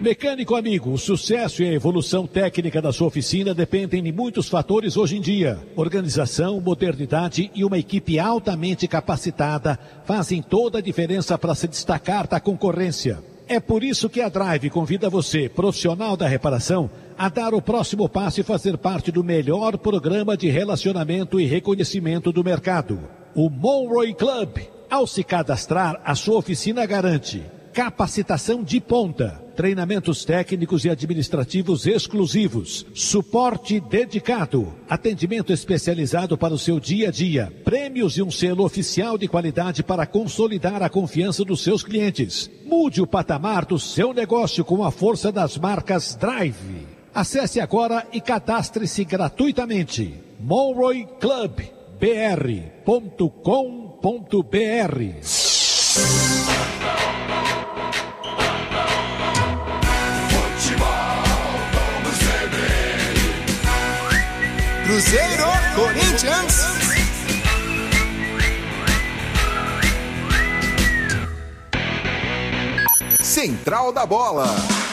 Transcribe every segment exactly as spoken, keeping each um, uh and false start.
Mecânico amigo, o sucesso e a evolução técnica da sua oficina dependem de muitos fatores hoje em dia. Organização, modernidade e uma equipe altamente capacitada fazem toda a diferença para se destacar da concorrência. É por isso que a Drive convida você, profissional da reparação, a dar o próximo passo e fazer parte do melhor programa de relacionamento e reconhecimento do mercado. O Monroe Club. Ao se cadastrar, a sua oficina garante capacitação de ponta, treinamentos técnicos e administrativos exclusivos, suporte dedicado, atendimento especializado para o seu dia a dia, prêmios e um selo oficial de qualidade para consolidar a confiança dos seus clientes. Mude o patamar do seu negócio com a força das marcas Drive. Acesse agora e cadastre-se gratuitamente. monroe club b r ponto com ponto b r. Cruzeiro, Corinthians. Central da Bola.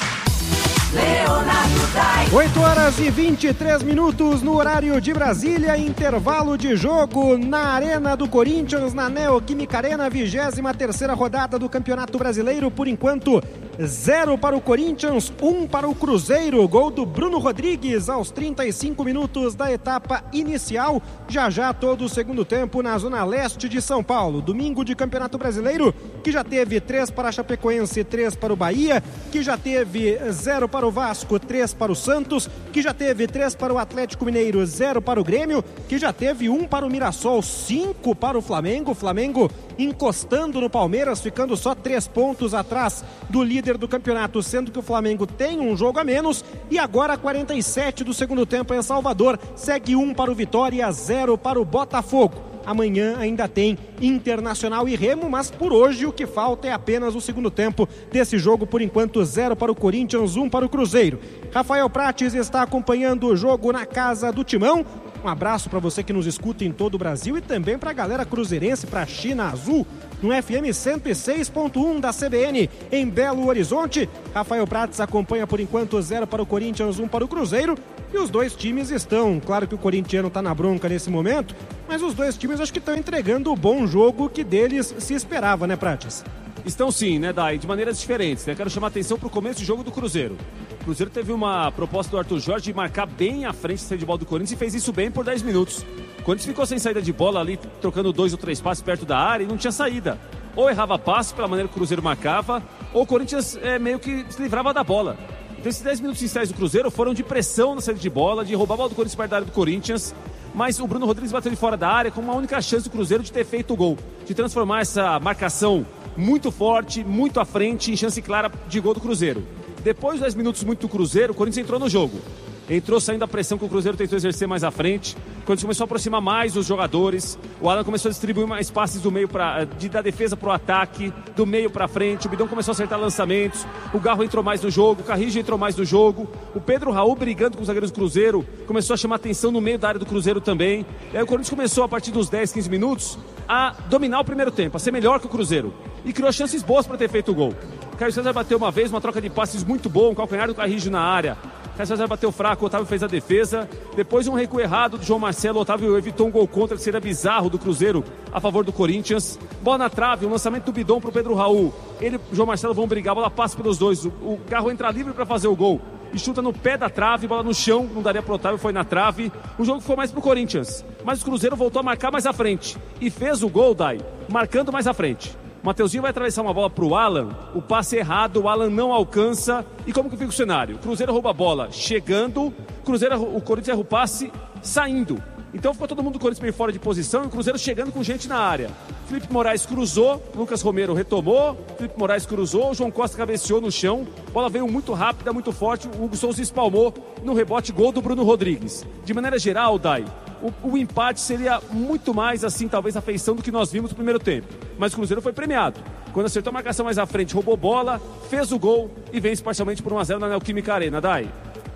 oito horas e vinte e três minutos no horário de Brasília, intervalo de jogo na Arena do Corinthians, na Neoquímica Arena, vigésima terceira rodada do Campeonato Brasileiro. Por enquanto, zero para o Corinthians, um para o Cruzeiro. Gol do Bruno Rodrigues aos trinta e cinco minutos da etapa inicial. Já já todo o segundo tempo na zona leste de São Paulo. Domingo de Campeonato Brasileiro, que já teve três para a Chapecoense, três para o Bahia, que já teve zero para o Vasco, três para o Santos, que já teve três para o Atlético Mineiro, zero para o Grêmio, que já teve um para o Mirassol, cinco para o Flamengo. O Flamengo encostando no Palmeiras, ficando só três pontos atrás do líder do campeonato, sendo que o Flamengo tem um jogo a menos. E agora quarenta e sete do segundo tempo em Salvador, segue um para o Vitória, zero para o Botafogo. Amanhã ainda tem Internacional e Remo, mas por hoje o que falta é apenas o segundo tempo desse jogo. Por enquanto, zero para o Corinthians, um para o Cruzeiro. Rafael Prates está acompanhando o jogo na casa do Timão. Um abraço para você que nos escuta em todo o Brasil e também para a galera cruzeirense, para a China Azul, no F M cento e seis ponto um da C B N em Belo Horizonte. Rafael Prates acompanha por enquanto zero para o Corinthians, um para o Cruzeiro. E os dois times estão, claro que o corintiano está na bronca nesse momento, mas os dois times acho que estão entregando o bom jogo que deles se esperava, né, Prates? Estão sim, né, Dai? De maneiras diferentes, né? Quero chamar a atenção para o começo de jogo do Cruzeiro. O Cruzeiro teve uma proposta do Arthur Jorge de marcar bem à frente da saída de bola do Corinthians e fez isso bem por dez minutos. O Corinthians ficou sem saída de bola ali, trocando dois ou três passes perto da área e não tinha saída. Ou errava passe pela maneira que o Cruzeiro marcava, ou o Corinthians é, meio que se livrava da bola. Então esses dez minutos iniciais do Cruzeiro foram de pressão na saída de bola, de roubar a bola do Corinthians perto da área do Corinthians, mas o Bruno Rodrigues bateu de fora da área com uma única chance do Cruzeiro de ter feito o gol, de transformar essa marcação muito forte, muito à frente, em chance clara de gol do Cruzeiro. Depois de dez minutos muito do Cruzeiro, o Corinthians entrou no jogo. Entrou saindo da pressão que o Cruzeiro tentou exercer mais à frente. O Corinthians começou a aproximar mais os jogadores. O Alan começou a distribuir mais passes do meio pra, de, da defesa para o ataque, do meio para frente. O Bidão começou a acertar lançamentos. O Garro entrou mais no jogo. O Carrijo entrou mais no jogo. O Pedro Raul, brigando com os zagueiros do Cruzeiro, começou a chamar atenção no meio da área do Cruzeiro também. E aí o Corinthians começou, a partir dos dez, quinze minutos, a dominar o primeiro tempo, a ser melhor que o Cruzeiro. E criou chances boas para ter feito o gol. O Caio César bateu uma vez, uma troca de passes muito boa, um calcanhar do Carrijo na área. O Caio César bateu fraco, o Otávio fez a defesa. Depois um recuo errado do João Marcelo, o Otávio evitou um gol contra que seria bizarro do Cruzeiro a favor do Corinthians. Bola na trave, um lançamento do Bidon pro Pedro Raul. Ele e o João Marcelo vão brigar, a bola passa pelos dois. O, o Carro entra livre para fazer o gol e chuta no pé da trave, bola no chão, não daria pro Otávio, foi na trave. O jogo ficou mais pro Corinthians, mas o Cruzeiro voltou a marcar mais à frente e fez o gol, Dai, marcando mais à frente. O Mateuzinho vai atravessar uma bola pro Alan, o passe errado, o Alan não alcança. E como que fica o cenário? O Cruzeiro rouba a bola chegando, o, Cruzeiro, o Corinthians erra o passe saindo. Então ficou todo mundo do Corinthians meio fora de posição e o Cruzeiro chegando com gente na área. Felipe Moraes cruzou, Lucas Romero retomou, Felipe Moraes cruzou, o João Costa cabeceou no chão, a bola veio muito rápida, muito forte, o Hugo Souza espalmou no rebote, gol do Bruno Rodrigues. De maneira geral, Dai, o, o empate seria muito mais assim, talvez a feição do que nós vimos no primeiro tempo. Mas o Cruzeiro foi premiado. Quando acertou a marcação mais à frente, roubou bola, fez o gol e vence parcialmente por um a zero na Neoquímica Arena, Dai.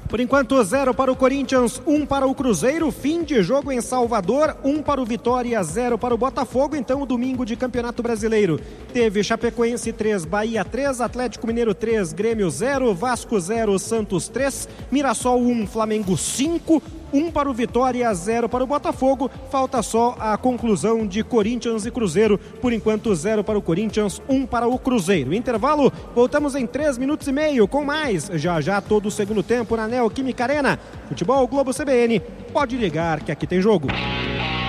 Por enquanto, zero para o Corinthians, um para o Cruzeiro. Fim de jogo em Salvador, um para o Vitória, zero para o Botafogo. Então, o domingo de Campeonato Brasileiro teve Chapecoense três, Bahia três, Atlético Mineiro três, Grêmio zero, Vasco zero, Santos três, Mirassol um, Flamengo cinco, um para o Vitória, zero para o Botafogo. Falta só a conclusão de Corinthians e Cruzeiro. Por enquanto, zero para o Corinthians, um para o Cruzeiro. Intervalo, voltamos em três minutos e meio com mais. Já já todo o segundo tempo na Neoquímica Arena. Futebol Globo C B N. Pode ligar que aqui tem jogo.